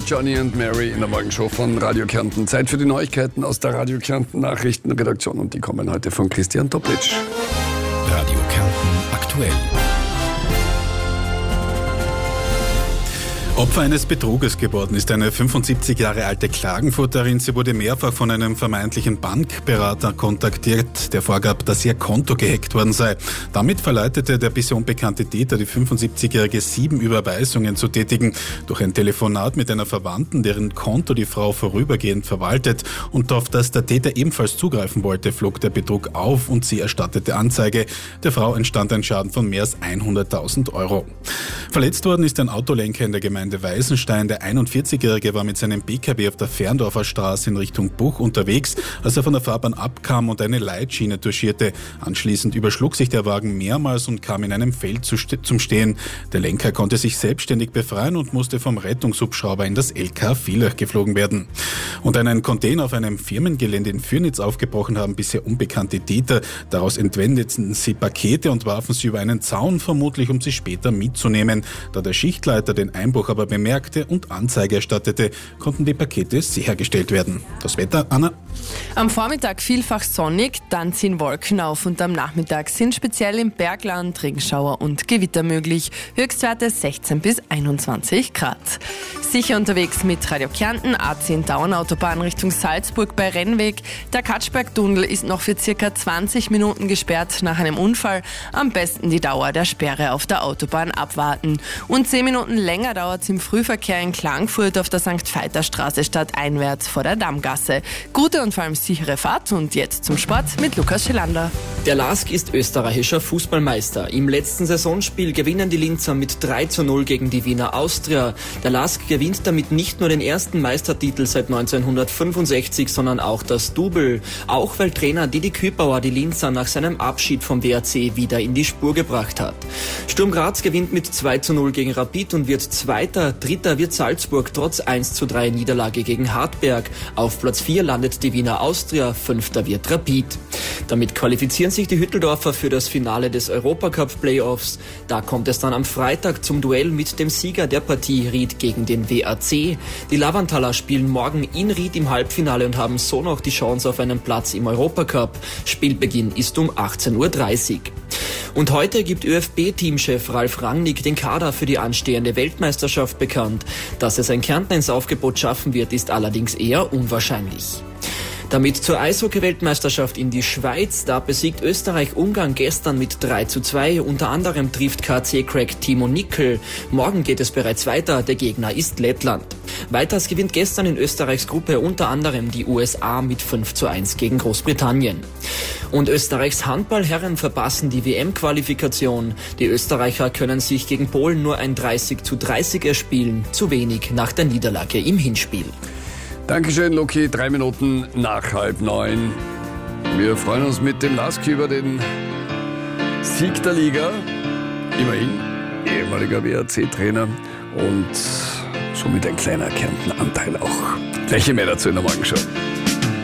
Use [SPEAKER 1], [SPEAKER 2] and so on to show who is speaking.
[SPEAKER 1] Johnny and Mary in der Morgenshow von Radio Kärnten. Zeit für die Neuigkeiten aus der Radio Kärnten Nachrichtenredaktion und die kommen heute von Christian Toplitsch.
[SPEAKER 2] Radio Kärnten aktuell. Opfer eines Betruges geworden ist eine 75 Jahre alte Klagenfurterin. Sie wurde mehrfach von einem vermeintlichen Bankberater kontaktiert, der vorgab, dass ihr Konto gehackt worden sei. Damit verleitete der bisher unbekannte Täter die 75-Jährige 7 Überweisungen zu tätigen. Durch ein Telefonat mit einer Verwandten, deren Konto die Frau vorübergehend verwaltet und auf das der Täter ebenfalls zugreifen wollte, flog der Betrug auf und sie erstattete Anzeige. Der Frau entstand ein Schaden von mehr als 100.000 Euro. Verletzt worden ist ein Autolenker in der Gemeinde Weißenstein. Der 41-Jährige war mit seinem PKW auf der Ferndorfer Straße in Richtung Buch unterwegs, als er von der Fahrbahn abkam und eine Leitschiene touchierte. Anschließend überschlug sich der Wagen mehrmals und kam in einem Feld zum Stehen. Der Lenker konnte sich selbstständig befreien und musste vom Rettungshubschrauber in das LK Villach geflogen werden. Und einen Container auf einem Firmengelände in Fürnitz aufgebrochen haben bisher unbekannte Täter. Daraus entwendeten sie Pakete und warfen sie über einen Zaun, vermutlich um sie später mitzunehmen. Da der Schichtleiter den Einbruch aber bemerkte und Anzeige erstattete, konnten die Pakete sichergestellt werden. Das Wetter, Anna?
[SPEAKER 3] Am Vormittag vielfach sonnig, dann ziehen Wolken auf und am Nachmittag sind speziell im Bergland Regenschauer und Gewitter möglich. Höchstwerte 16 bis 21 Grad. Sicher unterwegs mit Radio Kärnten, A10 Dauernautobahn Richtung Salzburg bei Rennweg. Der Katschberg-Tunnel ist noch für circa 20 Minuten gesperrt nach einem Unfall. Am besten die Dauer der Sperre auf der Autobahn abwarten. Und 10 Minuten länger dauert es im Frühverkehr in Klagenfurt auf der St.-Veiter-Straße stadteinwärts vor der Dammgasse. Gute und vor allem sichere Fahrt und jetzt zum Sport mit Lukas Schelander.
[SPEAKER 4] Der LASK ist österreichischer Fußballmeister. Im letzten Saisonspiel gewinnen die Linzer mit 3:0 gegen die Wiener Austria. Der LASK gewinnt damit nicht nur den ersten Meistertitel seit 1965, sondern auch das Double. Auch weil Trainer Didi Kübauer die Linzer nach seinem Abschied vom WRC wieder in die Spur gebracht hat. Sturm Graz gewinnt mit 2:0 gegen Rapid und wird Zweiter. Dritter wird Salzburg trotz 1:3 Niederlage gegen Hartberg. Auf Platz 4 landet die Wiener Austria, 5. wird Rapid. Damit qualifizieren sich die Hütteldorfer für das Finale des Europacup-Playoffs. Da kommt es dann am Freitag zum Duell mit dem Sieger der Partie Ried gegen den WAC. Die Lavantaler spielen morgen in Ried im Halbfinale und haben so noch die Chance auf einen Platz im Europacup. Spielbeginn ist um 18:30 Uhr. Und heute gibt ÖFB-Teamchef Ralf Rangnick den Kader für die anstehende Weltmeisterschaft bekannt. Dass es ein Kärntner ins Aufgebot schaffen wird, ist allerdings eher unwahrscheinlich. Damit zur Eishockey-Weltmeisterschaft in die Schweiz. Da besiegt Österreich Ungarn gestern mit 3:2. Unter anderem trifft KC-Crack Timo Nickel. Morgen geht es bereits weiter. Der Gegner ist Lettland. Weiters gewinnt gestern in Österreichs Gruppe unter anderem die USA mit 5:1 gegen Großbritannien. Und Österreichs Handballherren verpassen die WM-Qualifikation. Die Österreicher können sich gegen Polen nur ein 30:30 erspielen. Zu wenig nach der Niederlage im Hinspiel.
[SPEAKER 1] Dankeschön, Loki. 3 Minuten nach 8:30. Wir freuen uns mit dem LASK über den Sieg der Liga. Immerhin ehemaliger WRC-Trainer und somit ein kleiner Kärnten-Anteil auch. Gleich mehr dazu in der Morgenshow.